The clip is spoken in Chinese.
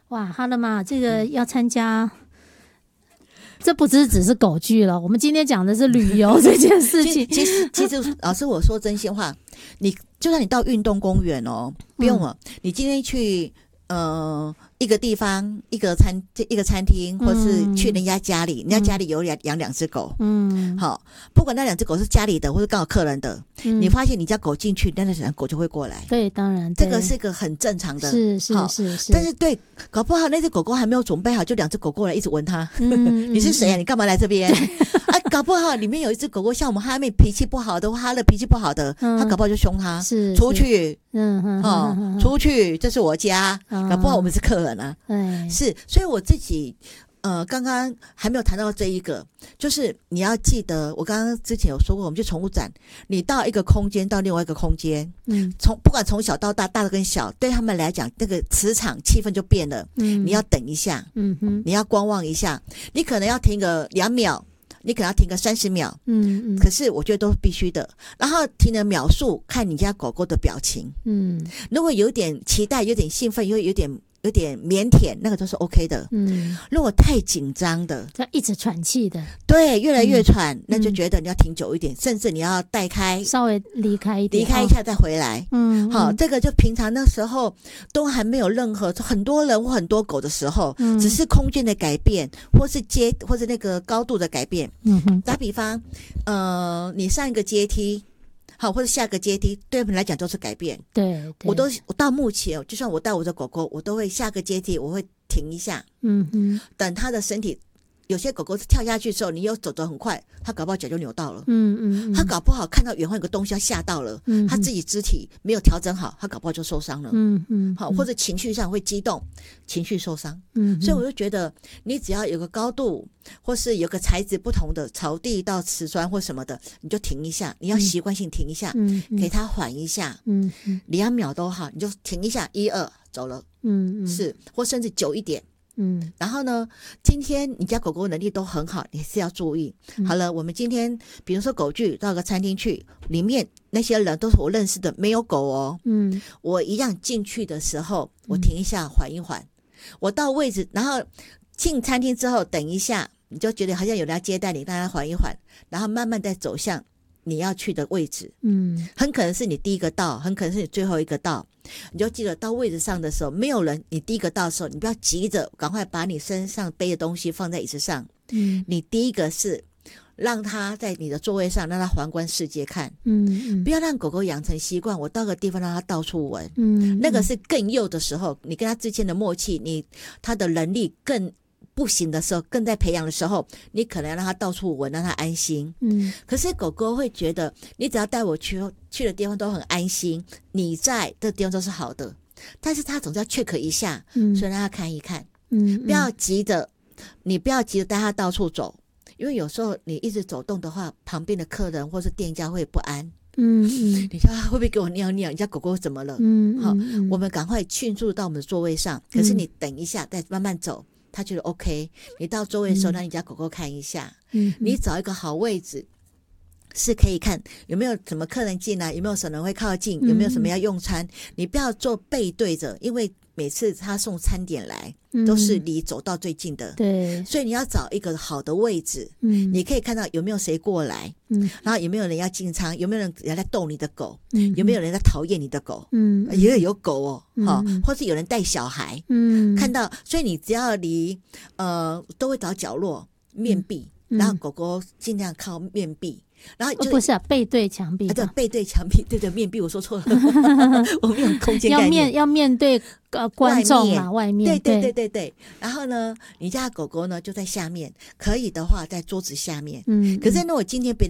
哇，哈了嘛，这个要参加。这不只是狗剧了，我们今天讲的是旅游这件事情。 其实，老师我说真心话，你就算你到运动公园哦，不用了，你今天去一个地方一个餐厅，或是去人家家里，人家家里有养两只狗，好，不管那两只狗是家里的或是刚好客人的，你发现你家狗进去，那两狗就会过来。 对，当然， 这个是一个很正常的， 是。 但是对，搞不好那只狗狗还没有准备好，就两只狗过来一直闻它。你是谁啊？你干嘛来这边？啊，搞不好里面有一只狗狗，像我们哈妹脾气不好的，哈了脾气不好的，他搞不好就凶他，出去，出去，这是我家，搞不好我们是客人啊。是，所以我自己刚刚还没有谈到这一个，就是你要记得，我刚刚之前有说过，我们去宠物展，你到一个空间到另外一个空间，不管从小到大，大的跟小，对他们来讲，那个磁场气氛就变了。你要等一下，你要观望一下，你可能要停个2秒。你可能要停个30秒，可是我觉得都是必须的。然后停的秒数，看你家狗狗的表情，如果有点期待，有点兴奋，有点腼腆，那个都是 OK 的。如果太紧张的， 要一直喘气的， 对，越来越喘，那就觉得你要停久一点，甚至你要带开， 稍微离开一点， 离开一下再回来。好，这个就平常那时候都还没有任何很多人或很多狗的时候，只是空间的改变，或是那个高度的改变。打比方，你上一个阶梯。好，或者下个阶梯，对他们来讲都是改变。 对， 我到目前，就算我带我的狗狗，我都会下个阶梯，我会停一下，等它的身体。有些狗狗跳下去的时候，你又走得很快，它搞不好脚就扭到了。它搞不好看到远方有个东西要吓到了，它自己肢体没有调整好，它搞不好就受伤了。好，或者情绪上会激动，情绪受伤。所以我就觉得，你只要有个高度，或是有个材质不同的，草地到瓷砖或什么的，你就停一下，你要习惯性停一下，给它缓一下，2秒都好，你就停一下，1、2走了。是，或甚至久一点。然后呢，今天你家狗狗能力都很好，你是要注意。好了，我们今天比如说狗剧到个餐厅去，里面那些人都是我认识的，没有狗哦。我一样进去的时候，我停一下，缓一缓。我到位置，然后进餐厅之后等一下，你就觉得好像有人要接待你，大家缓一缓，然后慢慢再走向你要去的位置。很可能是你第一个到，很可能是你最后一个到。你就记得到位置上的时候，没有人，你第一个到的时候，你不要急着赶快把你身上背的东西放在椅子上。你第一个是让他在你的座位上，让他环观世界看。不要让狗狗养成习惯，我到个地方让他到处闻。那个是更幼的时候，你跟他之间的默契，他的能力更不行的时候，更在培养的时候，你可能要让他到处闻，让他安心。可是狗狗会觉得，你只要带我去的地方都很安心，你在的地方都是好的，但是他总是要 check 一下，所以让他看一看。不要急着，你不要急着带他到处走，因为有时候你一直走动的话，旁边的客人或是店家会不安。你说他会不会给我尿尿？你家狗狗怎么了？好，我们赶快迅速到我们的座位上，可是你等一下再慢慢走。他觉得 OK， 你到座位的时候让你家狗狗看一下，你找一个好位置，是可以看有没有什么客人进来，有没有什么人会靠近，有没有什么要用餐，你不要做背对着，因为每次他送餐点来都是离走道最近的， 对， 所以你要找一个好的位置，你可以看到有没有谁过来，然后有没有人要进仓，有没有人在逗你的狗，有没有人在讨厌你的狗，也有狗哦，或是有人带小孩，看到，所以你只要离都会找角落面壁，然后狗狗尽量靠面壁。然后就不是背对墙壁， 对，背对墙壁，对面壁，我说错了，我没有空间概念， 要面对观众啊，外面， 对。然后呢，你家的狗狗呢就在下面，可以的话在桌子下面。可是呢，我今天别人